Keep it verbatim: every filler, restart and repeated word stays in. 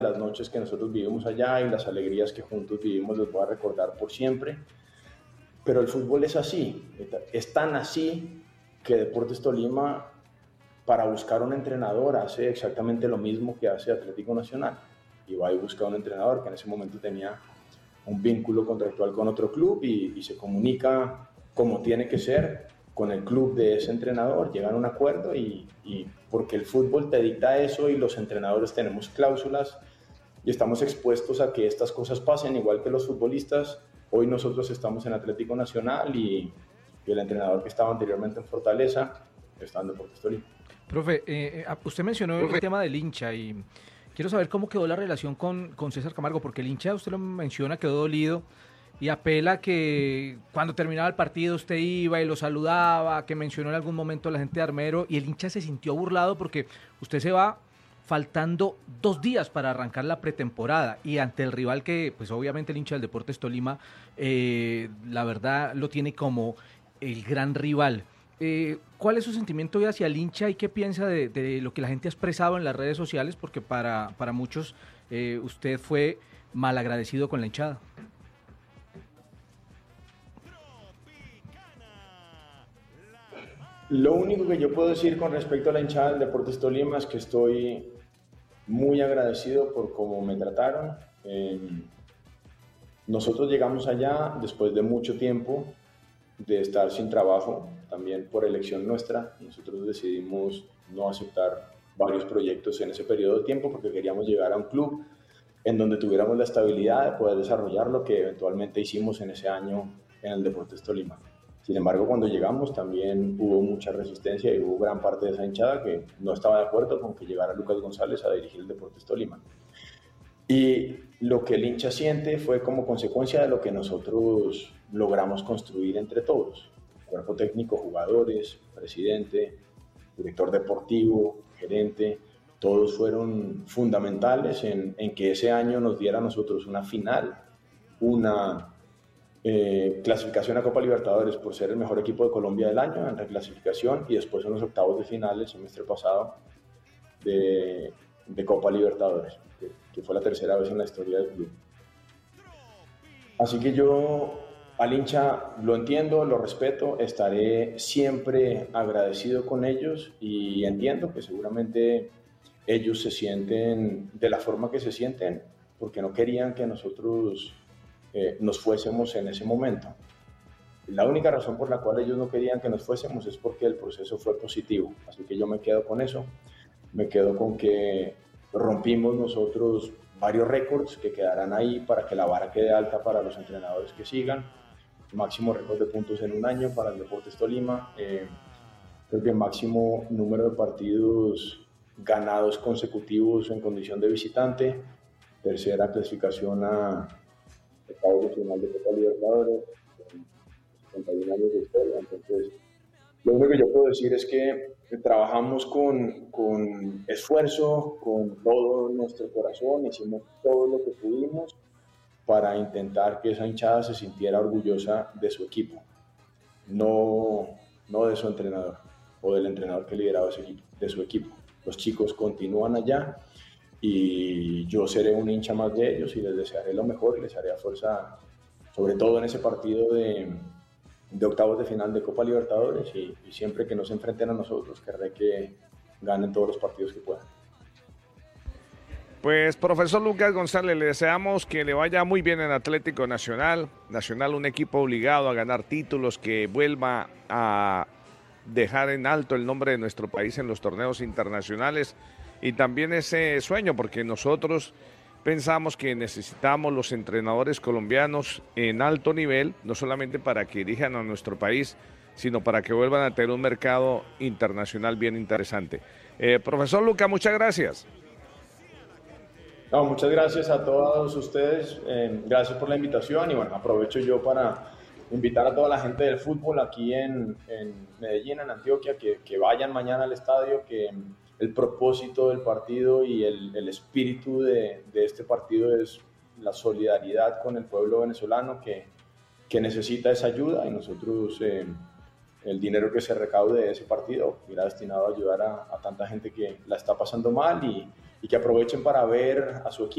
las noches que nosotros vivimos allá y las alegrías que juntos vivimos los voy a recordar por siempre. Pero el fútbol es así, es tan así que Deportes Tolima, para buscar un entrenador, hace exactamente lo mismo que hace Atlético Nacional. Y va y busca un entrenador que en ese momento tenía un vínculo contractual con otro club y, y se comunica como tiene que ser con el club de ese entrenador, llegan a un acuerdo y, y porque el fútbol te dicta eso y los entrenadores tenemos cláusulas y estamos expuestos a que estas cosas pasen, igual que los futbolistas. Hoy nosotros estamos en Atlético Nacional y, y el entrenador que estaba anteriormente en Fortaleza está en Deportes Tolima. Profe, eh, usted mencionó Profe. el tema del hincha y quiero saber cómo quedó la relación con, con César Camargo, porque el hincha, usted lo menciona, quedó dolido y apela que cuando terminaba el partido usted iba y lo saludaba, que mencionó en algún momento a la gente de Armero, y el hincha se sintió burlado porque usted se va faltando dos días para arrancar la pretemporada y ante el rival que, pues obviamente el hincha del Deportes Tolima, eh, la verdad lo tiene como el gran rival. Eh, ¿Cuál es su sentimiento hoy hacia el hincha y qué piensa de, de lo que la gente ha expresado en las redes sociales? Porque para, para muchos eh, usted fue malagradecido con la hinchada. Lo único que yo puedo decir con respecto a la hinchada del Deportes Tolima es que estoy muy agradecido por cómo me trataron. Eh, nosotros llegamos allá después de mucho tiempo de estar sin trabajo, también por elección nuestra. Nosotros decidimos no aceptar varios proyectos en ese periodo de tiempo porque queríamos llegar a un club en donde tuviéramos la estabilidad de poder desarrollar lo que eventualmente hicimos en ese año en el Deportes Tolima. Sin embargo, cuando llegamos también hubo mucha resistencia y hubo gran parte de esa hinchada que no estaba de acuerdo con que llegara Lucas González a dirigir el Deportes Tolima. Y lo que el hincha siente fue como consecuencia de lo que nosotros logramos construir entre todos. Cuerpo técnico, jugadores, presidente, director deportivo, gerente, todos fueron fundamentales en, en que ese año nos diera a nosotros una final, una eh, clasificación a Copa Libertadores por ser el mejor equipo de Colombia del año en reclasificación y después en los octavos de final el semestre pasado de, de Copa Libertadores, que, que fue la tercera vez en la historia del club. Así que yo al hincha lo entiendo, lo respeto, estaré siempre agradecido con ellos y entiendo que seguramente ellos se sienten de la forma que se sienten porque no querían que nosotros eh, nos fuésemos en ese momento. La única razón por la cual ellos no querían que nos fuésemos es porque el proceso fue positivo, así que yo me quedo con eso, me quedo con que rompimos nosotros varios récords que quedarán ahí para que la vara quede alta para los entrenadores que sigan, máximo récord de puntos en un año para el Deportes Tolima, eh, creo que máximo número de partidos ganados consecutivos en condición de visitante, tercera clasificación a octavos de final de Copa Libertadores, cincuenta y un años de historia. Entonces, lo único que yo puedo decir es que trabajamos con, con esfuerzo, con todo nuestro corazón, hicimos todo lo que pudimos para intentar que esa hinchada se sintiera orgullosa de su equipo, no, no de su entrenador o del entrenador que lideraba ese equipo, de su equipo. Los chicos continúan allá y yo seré un hincha más de ellos y les desearé lo mejor y les haré fuerza, sobre todo en ese partido de, de octavos de final de Copa Libertadores y, y siempre que nos enfrenten a nosotros, querré que ganen todos los partidos que puedan. Pues, profesor Lucas González, le deseamos que le vaya muy bien en Atlético Nacional. Nacional, un equipo obligado a ganar títulos, que vuelva a dejar en alto el nombre de nuestro país en los torneos internacionales y también ese sueño, porque nosotros pensamos que necesitamos los entrenadores colombianos en alto nivel, no solamente para que dirijan a nuestro país, sino para que vuelvan a tener un mercado internacional bien interesante. Eh, profesor Lucas, muchas gracias. No, muchas gracias a todos ustedes, eh, gracias por la invitación y bueno, aprovecho yo para invitar a toda la gente del fútbol aquí en, en Medellín, en Antioquia, que, que vayan mañana al estadio, que el propósito del partido y el, el espíritu de, de este partido es la solidaridad con el pueblo venezolano que, que necesita esa ayuda y nosotros eh, el dinero que se recaude de ese partido irá destinado a ayudar a, a tanta gente que la está pasando mal y y que aprovechen para ver a su equipo.